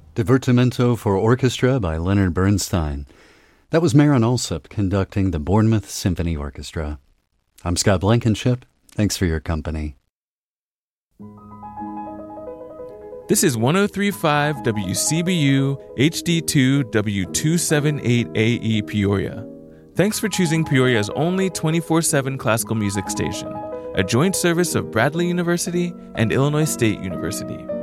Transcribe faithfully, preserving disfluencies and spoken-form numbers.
Divertimento for Orchestra by Leonard Bernstein. That was Marin Alsop conducting the Bournemouth Symphony Orchestra. I'm Scott Blankenship. Thanks for your company. This is one oh three point five W C B U H D two W two seventy-eight A E Peoria. Thanks for choosing Peoria's only twenty-four seven classical music station, a joint service of Bradley University and Illinois State University.